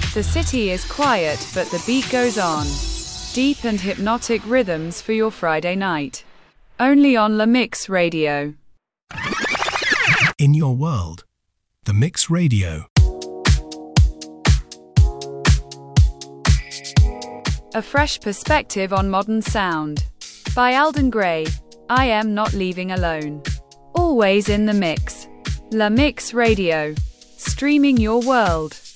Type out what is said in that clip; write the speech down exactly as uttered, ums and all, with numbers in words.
The city is quiet, but the beat goes on. Deep and hypnotic rhythms for your Friday night. Only on La Mix Radio. In your world, The Mix Radio. A fresh perspective on modern sound. By Alden Gray. I am not leaving alone. Always in the mix. La Mix Radio. Streaming your world.